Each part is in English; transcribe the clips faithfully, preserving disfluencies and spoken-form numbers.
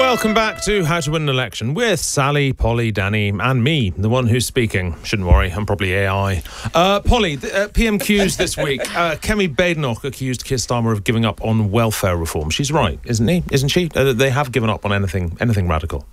Welcome back to How to Win an Election with Sally, Polly, Danny and me, the one who's speaking. Shouldn't worry, I'm probably A I. Uh, Polly, the, uh, P M Qs this week. Uh, Kemi Badenoch accused Keir Starmer of giving up on welfare reform. She's right, isn't he? Isn't she? Uh, they have given up on anything, anything radical.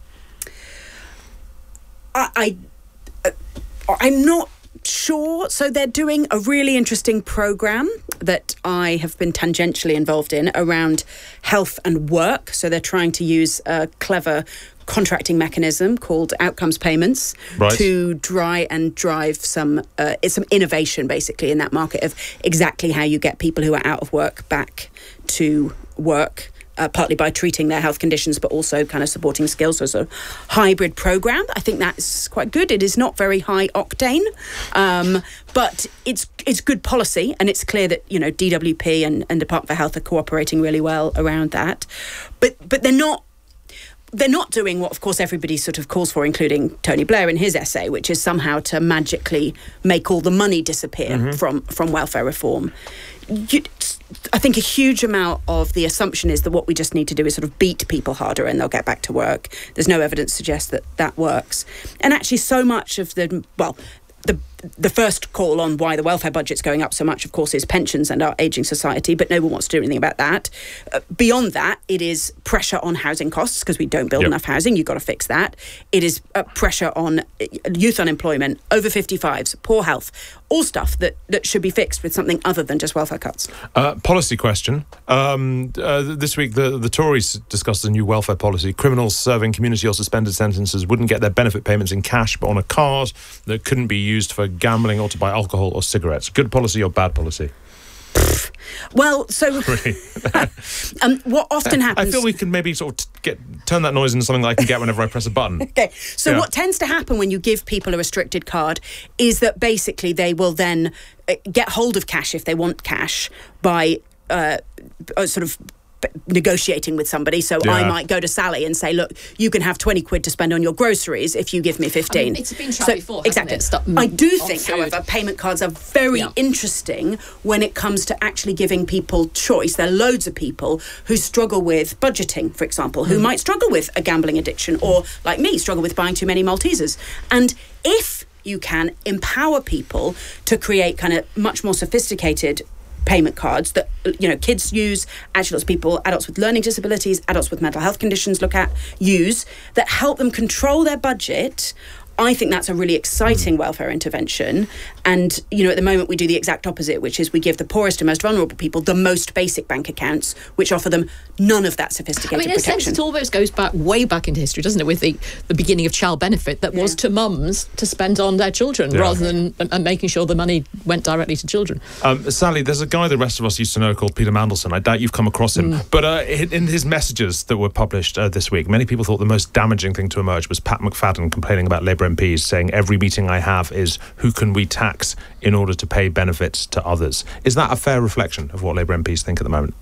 I, I, uh, I'm not sure. So they're doing a really interesting programme that I have been tangentially involved in around health and work. So they're trying to use a clever contracting mechanism called outcomes payments right. to try and drive some uh, it's some innovation basically in that market of exactly how you get people who are out of work back to work. Uh, partly by treating their health conditions, but also kind of supporting skills. So it's a hybrid programme. I think that's quite good. It is not very high octane, um, but it's it's good policy, and it's clear that, you know, D W P and, and Department for Health are cooperating really well around that. But but they're not they're not doing what, of course, everybody sort of calls for, including Tony Blair in his essay, which is somehow to magically make all the money disappear mm-hmm. from from welfare reform. You, I think a huge amount of the assumption is that what we just need to do is sort of beat people harder and they'll get back to work. There's no evidence to suggest that that works. And actually so much of the, well, the the first call on why the welfare budget's going up so much, of course, is pensions and our ageing society, but no one wants to do anything about that. Uh, beyond that, it is pressure on housing costs because we don't build yep. enough housing. You've got to fix that. It is uh, pressure on youth unemployment, over fifty-fives, poor health, all stuff that, that should be fixed with something other than just welfare cuts. Uh, policy question. Um, uh, this week, the, the Tories discussed a new welfare policy. Criminals serving community or suspended sentences wouldn't get their benefit payments in cash, but on a card that couldn't be used for gambling or to buy alcohol or cigarettes. Good policy or bad policy? Well, so really? um, what often happens... I feel we can maybe sort of get turn that noise into something that I can get whenever I press a button. Okay, so yeah. what tends to happen when you give people a restricted card is that basically they will then uh, get hold of cash if they want cash by uh, uh, sort of negotiating with somebody. So yeah. I might go to Sally and say, look, you can have twenty quid to spend on your groceries if you give me fifteen. I mean, it's been tried so, before, exactly. It? Stop, I do think, food. however, payment cards are very yeah. interesting when it comes to actually giving people choice. There are loads of people who struggle with budgeting, for example, who mm. might struggle with a gambling addiction or, like me, struggle with buying too many Maltesers. And if you can empower people to create kind of much more sophisticated payment cards that, you know, kids use, adults, people, adults with learning disabilities, adults with mental health conditions look at, use, that help them control their budget, I think that's a really exciting welfare intervention. And, you know, at the moment we do the exact opposite, which is we give the poorest and most vulnerable people the most basic bank accounts, which offer them none of that sophisticated I mean, in protection. a sense, it almost goes back way back into history, doesn't it, with the, the beginning of child benefit that yeah. was to mums to spend on their children yeah. rather than uh, making sure the money went directly to children. Um, Sally, there's a guy the rest of us used to know called Peter Mandelson. I doubt you've come across him. Mm. But uh, in his messages that were published uh, this week, many people thought the most damaging thing to emerge was Pat McFadden complaining about Labour M Ps, saying every meeting I have is who can we tax in order to pay benefits to others. Is that a fair reflection of what Labour M Ps think at the moment?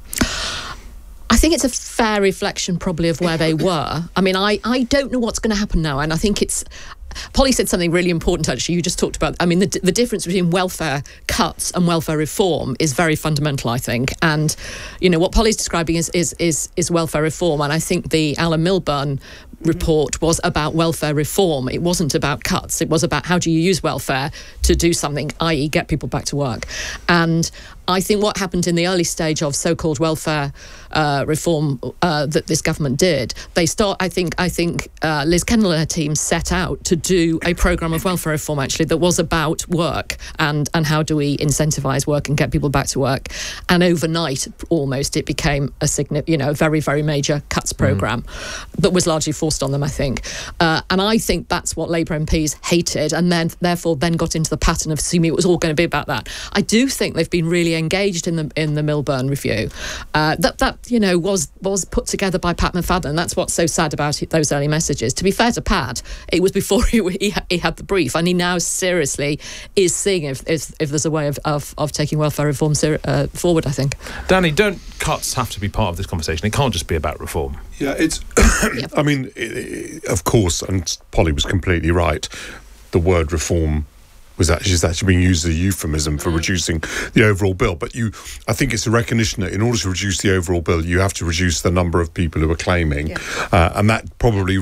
I think it's a fair reflection probably of where they were. I mean, I, I don't know what's going to happen now, and I think it's... Polly said something really important, actually. You just talked about, I mean, the, the difference between welfare cuts and welfare reform is very fundamental, I think. And, you know, what Polly's describing is is is, is welfare reform. And I think the Alan Milburn report was about welfare reform. It wasn't about cuts. It was about how do you use welfare to do something, that is get people back to work. And I think what happened in the early stage of so-called welfare uh, reform uh, that this government did, they start. I think. I think uh, Liz Kendall and her team set out to do a programme of welfare reform actually that was about work and and how do we incentivise work and get people back to work. And overnight, almost, it became a significant, you know, very very major cuts programme mm. that was largely forced on them, I think. Uh, and I think that's what Labour M Ps hated, and then therefore then got into the pattern of assuming it was all going to be about that. I do think they've been really engaged in the in the Milburn review. Uh, that that you know was was put together by Pat McFadden. That's what's so sad about it, those early messages. To be fair to Pat, it was before he he, he had the brief, and he now seriously is seeing if if, if there's a way of, of, of taking welfare reform ser- uh, forward, I think. Danny, don't cuts have to be part of this conversation? It can't just be about reform. Yeah, it's. I mean, it, it, of course, and Polly was completely right. The word reform was actually is actually being used as a euphemism for reducing the overall bill. But you, I think it's a recognition that in order to reduce the overall bill, you have to reduce the number of people who are claiming, yeah. uh, and that probably